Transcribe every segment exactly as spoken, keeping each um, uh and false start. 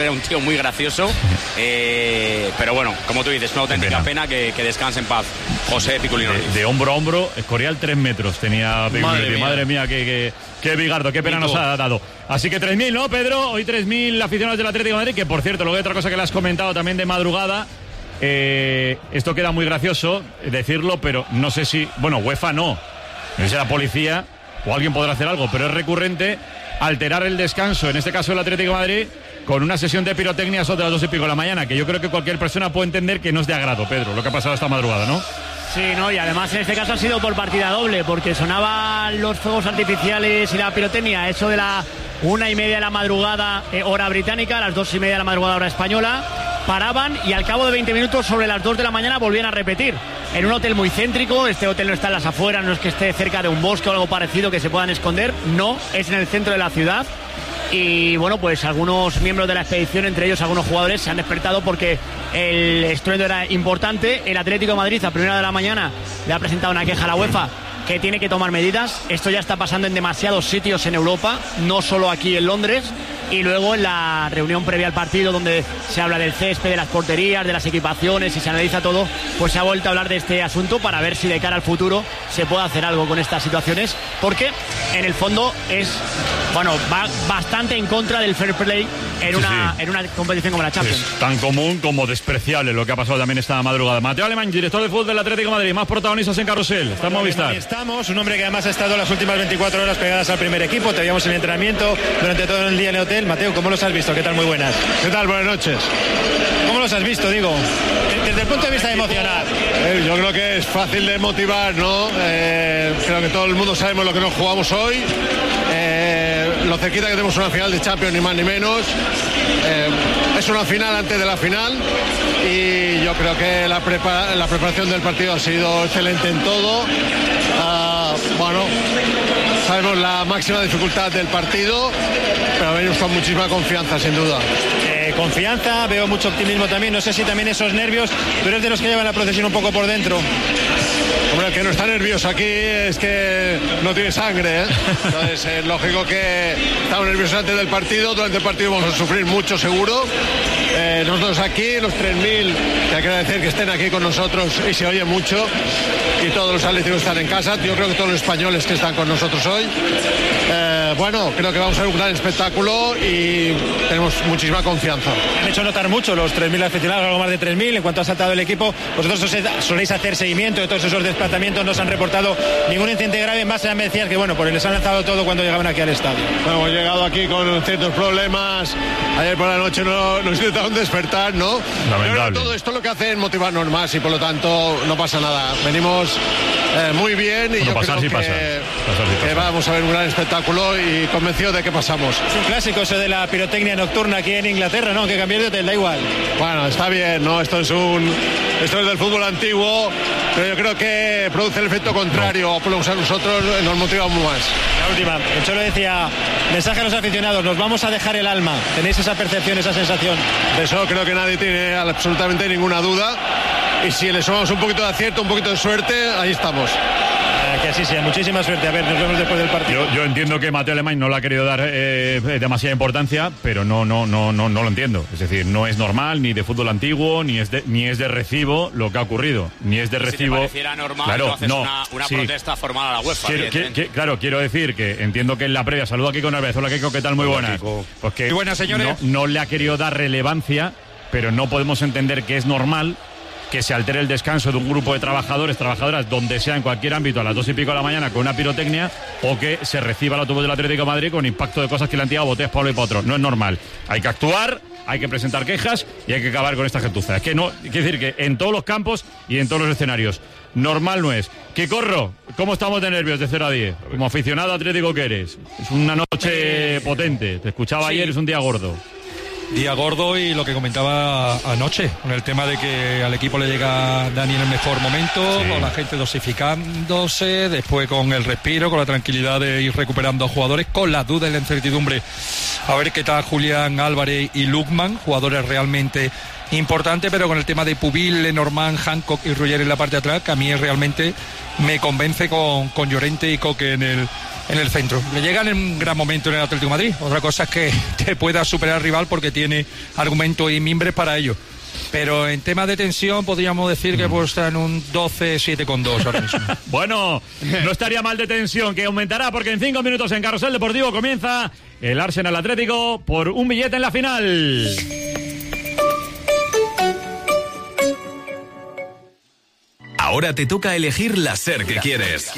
Era un tío muy gracioso, eh, pero bueno, como tú dices, una auténtica pena, pena que, que descanse en paz José Piculino. De, de hombro a hombro, Escorial tres metros tenía Piculino. Madre mía, madre mía qué, qué, qué bigardo, qué pena nos ha dado. Así que tres mil, ¿no, Pedro? Hoy tres mil aficionados del Atlético de Madrid, que por cierto, luego hay otra cosa que le has comentado también de madrugada. Eh, esto queda muy gracioso decirlo, pero no sé si... Bueno, UEFA no, no sé si la policía o alguien podrá hacer algo, pero es recurrente alterar el descanso, en este caso el Atlético de Madrid, con una sesión de pirotecnia sobre las dos y pico de la mañana, que yo creo que cualquier persona puede entender que no es de agrado, Pedro, lo que ha pasado esta madrugada, ¿no? Sí, no, y además en este caso ha sido por partida doble, porque sonaban los fuegos artificiales y la pirotecnia, eso de la una y media de la madrugada, eh, hora británica, a las dos y media de la madrugada, hora española, paraban y al cabo de veinte minutos, sobre las dos de la mañana, volvían a repetir. En un hotel muy céntrico, este hotel no está en las afueras, no es que esté cerca de un bosque o algo parecido que se puedan esconder, no, es en el centro de la ciudad. Y bueno, pues algunos miembros de la expedición, entre ellos algunos jugadores, se han despertado porque el estruendo era importante. El Atlético de Madrid a primera de la mañana le ha presentado una queja a la UEFA que tiene que tomar medidas. Esto ya está pasando en demasiados sitios en Europa, no solo aquí en Londres. Y luego en la reunión previa al partido, donde se habla del césped, de las porterías, de las equipaciones y se analiza todo, pues se ha vuelto a hablar de este asunto para ver si de cara al futuro se puede hacer algo con estas situaciones, porque en el fondo es, bueno, va bastante en contra del fair play en, una, sí, sí. en una competición como la Champions. Es tan común como despreciable lo que ha pasado también esta madrugada. Mateo Alemán, director de fútbol del Atlético de Madrid, más protagonistas en Carrusel. Está en Movistar. Estamos, un hombre que además ha estado las últimas veinticuatro horas pegadas al primer equipo. Te veíamos en el entrenamiento durante todo el día en el hotel. Mateo, ¿cómo los has visto? ¿Qué tal? Muy buenas. ¿Qué tal? Buenas noches. ¿Cómo los has visto, digo? Desde el punto de vista emocional. Eh, yo creo que es fácil de motivar, ¿no? Eh, creo que todo el mundo sabemos lo que nos jugamos hoy. Eh, lo cerquita que tenemos una final de Champions, ni más ni menos. Eh, es una final antes de la final y yo creo que la, prepa- la preparación del partido ha sido excelente en todo. Uh, bueno, sabemos la máxima dificultad del partido, pero venimos con muchísima confianza, sin duda. Eh, confianza, veo mucho optimismo también. No sé si también esos nervios, tú eres de los que llevan la procesión un poco por dentro. Hombre, el que no está nervioso aquí es que no tiene sangre, ¿eh? Entonces es lógico que estamos nerviosos antes del partido. Durante el partido vamos a sufrir mucho, seguro. Eh, nosotros aquí, los tres mil, que hay que agradecer que estén aquí con nosotros y se oye mucho. Y todos los atléticos están en casa. Yo creo que todos los españoles que están con nosotros hoy. Eh, bueno, creo que vamos a ver un gran espectáculo y tenemos muchísima confianza. Han hecho notar mucho los tres mil aficionados, algo más de tres mil, en cuanto ha saltado el equipo. Vosotros soléis hacer seguimiento de todos esos desplazamientos, no se han reportado ningún incidente grave. Más allá me decías que, bueno, pues les han lanzado todo cuando llegaban aquí al estadio. Bueno, hemos llegado aquí con ciertos problemas. Ayer por la noche no, nos intentaron despertar, ¿no? Lamentable. Pero todo esto lo que hace es motivarnos más y por lo tanto no pasa nada. Venimos eh, muy bien y bueno, yo pasar creo sí que, pasa. Pasar sí pasa. que vamos a ver un gran espectáculo y convencido de que pasamos. Es un clásico eso de la pirotecnia nocturna aquí en Inglaterra, ¿no? Que cambiar de hotel, da igual. Bueno, está bien, ¿no? Esto es un esto es del fútbol antiguo, pero yo creo que produce el efecto contrario, o por lo menos a nosotros nos motiva mucho más. La última, el Cholo decía, mensaje a los aficionados, nos vamos a dejar el alma. ¿Tenéis esa percepción, esa sensación? De eso creo que nadie tiene absolutamente ninguna duda. Y si le sumamos un poquito de acierto, un poquito de suerte, ahí estamos. Que así sea, muchísima suerte. A ver, nos vemos después del partido. Yo, yo entiendo que Mateo Alemán no le ha querido dar eh, demasiada importancia, pero no, no, no, no, no lo entiendo. Es decir, no es normal, ni de fútbol antiguo, ni es de, ni es de recibo lo que ha ocurrido. Ni es de recibo. Si te pareciera normal, claro, no haces no, una, una sí. protesta formal a la UEFA. Quiero, que, que, claro, quiero decir que entiendo que en la previa, saludo aquí con Alves. Hola, Kiko, ¿qué tal? Muy buenas. Pues que Muy buenas, señores. No, no le ha querido dar relevancia, pero no podemos entender que es normal que se altere el descanso de un grupo de trabajadores, trabajadoras, donde sea, en cualquier ámbito, a las dos y pico de la mañana con una pirotecnia, o que se reciba el autobús del Atlético de Madrid con impacto de cosas que le han tirado botellas para uno y para otro. No es normal. Hay que actuar, hay que presentar quejas y hay que acabar con esta gentuza. Es que no, quiere decir que en todos los campos y en todos los escenarios. Normal no es. ¿Qué corro? ¿Cómo estamos de nervios de cero a diez? Como aficionado atlético que eres. Es una noche potente. Te escuchaba sí. ayer, es un día gordo. Día gordo y lo que comentaba anoche, con el tema de que al equipo le llega Dani en el mejor momento, sí. con la gente dosificándose, después con el respiro, con la tranquilidad de ir recuperando jugadores, con la duda y la incertidumbre. A ver qué tal Julián Álvarez y Lukman, jugadores realmente importantes, pero con el tema de Pubil, Lenormand, Hancock y Ruller en la parte de atrás, que a mí realmente me convence con, con Llorente y Coque en el en el centro. Le llegan en un gran momento en el Atlético de Madrid. Otra cosa es que te pueda superar al rival porque tiene argumentos y mimbres para ello. Pero en temas de tensión podríamos decir que pues está en un doce siete con dos ahora mismo. Bueno, no estaría mal de tensión, que aumentará porque en cinco minutos en Carrusel Deportivo comienza el Arsenal Atlético por un billete en la final. Ahora te toca elegir la SER que quieres.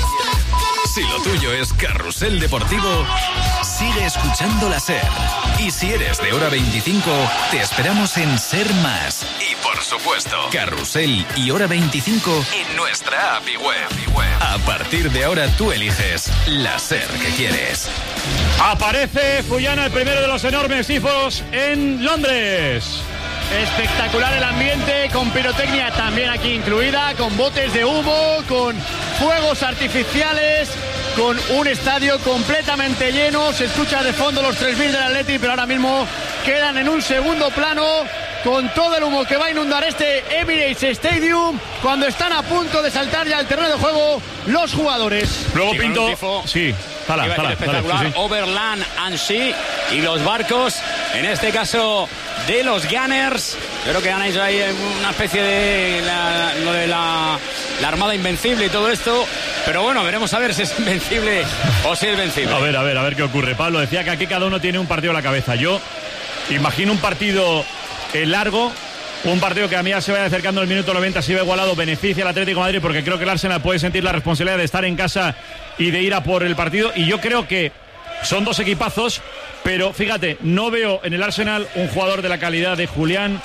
Si lo tuyo es Carrusel Deportivo, sigue escuchando la SER. Y si eres de Hora veinticinco, te esperamos en SER Más. Y por supuesto, Carrusel y Hora veinticinco en nuestra app y web. A partir de ahora tú eliges la SER que quieres. Aparece Fuyana, el primero de los enormes tifos en Londres. Espectacular el ambiente, con pirotecnia también aquí incluida, con botes de humo, con fuegos artificiales, con un estadio completamente lleno. Se escucha de fondo los tres mil del Atleti, pero ahora mismo quedan en un segundo plano con todo el humo que va a inundar este Emirates Stadium cuando están a punto de saltar ya al terreno de juego los jugadores. Luego Sí, Pinto, tifo, sí, jala, iba a jala, decir jala, espectacular, sí, sí. Overland and Sea y los barcos, en este caso de los Gunners. Yo creo que han hecho ahí una especie de la, lo de la, la Armada Invencible y todo esto. Pero bueno, veremos a ver si es invencible o si es vencible. A ver, a ver, a ver qué ocurre. Pablo decía que aquí cada uno tiene un partido a la cabeza. Yo imagino un partido eh, largo, un partido que a mí ya se vaya acercando el minuto noventa, si va igualado, beneficia al Atlético de Madrid, porque creo que el Arsenal puede sentir la responsabilidad de estar en casa y de ir a por el partido. Y yo creo que son dos equipazos, pero fíjate, no veo en el Arsenal un jugador de la calidad de Julián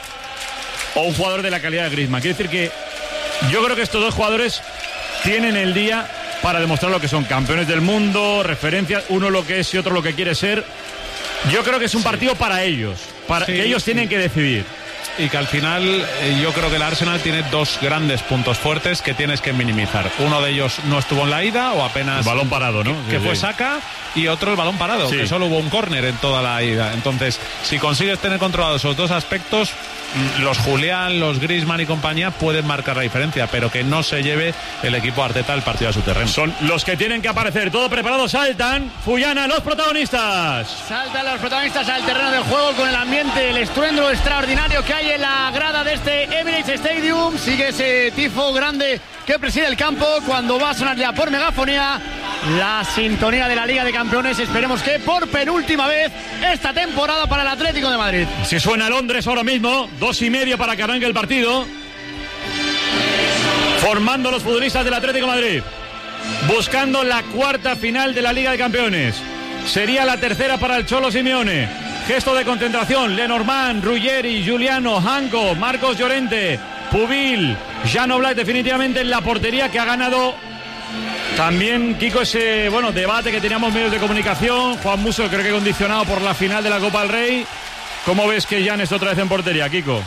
o un jugador de la calidad de Griezmann. Quiere decir que yo creo que estos dos jugadores tienen el día para demostrar lo que son campeones del mundo, referencias, uno lo que es y otro lo que quiere ser. Yo creo que es un partido para ellos, para Sí. que ellos tienen que decidir. Y que al final eh, yo creo que el Arsenal tiene dos grandes puntos fuertes que tienes que minimizar. Uno de ellos no estuvo en la ida o apenas... El balón parado, ¿no? Que Sí, fue sí. Saka, y otro el balón parado, Sí. que solo hubo un córner en toda la ida. Entonces, si consigues tener controlados esos dos aspectos, mm, los Julián, los Griezmann y compañía pueden marcar la diferencia, pero que no se lleve el equipo Arteta el partido a su terreno. Son los que tienen que aparecer. Todo preparado, saltan. Fuyana, los protagonistas. Saltan los protagonistas al terreno del juego con el ambiente, el estruendo extraordinario que hay en la grada de este Emirates Stadium. Sigue ese tifo grande que preside el campo cuando va a sonar ya por megafonía la sintonía de la Liga de Campeones. Esperemos que por penúltima vez esta temporada para el Atlético de Madrid. Si suena Londres ahora mismo, dos y medio para que arranque el partido. Formando los futbolistas del Atlético de Madrid, buscando la cuarta final de la Liga de Campeones. Sería la tercera para el Cholo Simeone. Gesto de concentración, Lenormand, Ruggeri, Giuliano, Hanco, Marcos Llorente, Pubil, Jan Oblak definitivamente en la portería, que ha ganado también, Kiko, ese bueno debate que teníamos medios de comunicación. Juan Musso creo que condicionado por la final de la Copa del Rey. ¿Cómo ves que Jan está otra vez en portería, Kiko?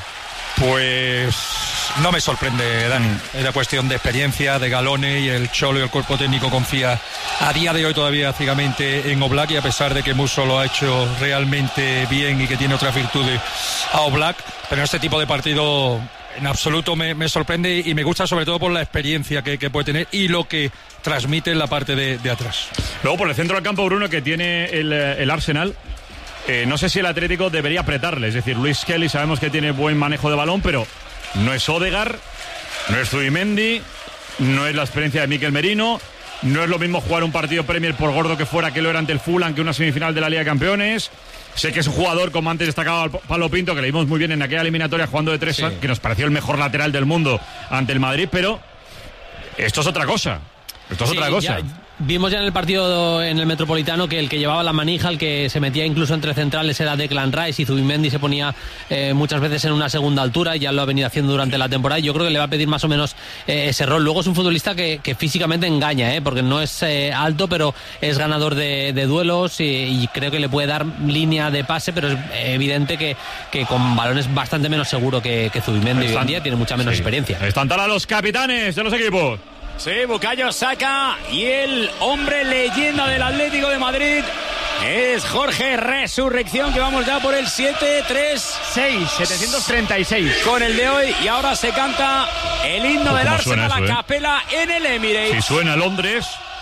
Pues no me sorprende, Dani. Era cuestión de experiencia, de galones, y el Cholo y el cuerpo técnico confía a día de hoy todavía ciegamente en Oblak, y a pesar de que Musso lo ha hecho realmente bien y que tiene otras virtudes a Oblak, pero en este tipo de partido en absoluto me, me sorprende, y me gusta sobre todo por la experiencia que, que puede tener y lo que transmite en la parte de, de atrás. Luego por el centro del campo, Bruno, que tiene el, el Arsenal. Eh, no sé si el Atlético debería apretarle. Es decir, Luis Kelly sabemos que tiene buen manejo de balón, pero no es Odegaard, no es Zubimendi, no es la experiencia de Mikel Merino. No es lo mismo jugar un partido Premier, por gordo que fuera, que lo era ante el Fulham, que una semifinal de la Liga de Campeones. Sé que es un jugador, como antes destacaba Pablo Pinto, que le vimos muy bien en aquella eliminatoria jugando de tres, sí, que nos pareció el mejor lateral del mundo ante el Madrid, pero esto es otra cosa. Esto es sí, otra cosa. Ya, vimos ya en el partido en el Metropolitano que el que llevaba la manija, el que se metía incluso entre centrales, era Declan Rice, y Zubimendi se ponía eh, muchas veces en una segunda altura, y ya lo ha venido haciendo durante la temporada. Yo creo que le va a pedir más o menos eh, ese rol. Luego es un futbolista que, que físicamente engaña, eh, porque no es eh, alto, pero es ganador de, de duelos, y, y creo que le puede dar línea de pase, pero es evidente que, que con balones bastante menos seguro que, que Zubimendi. Hoy en día tiene mucha menos sí. experiencia. Están tala los capitanes de los equipos. Sí, Bukayo Saka, y el hombre leyenda del Atlético de Madrid es Jorge Resurrección, que vamos ya por el siete tres seis, setecientos treinta y seis con el de hoy, y ahora se canta el himno del Arsenal a eh? capela en el Emirates. Si suena Londres,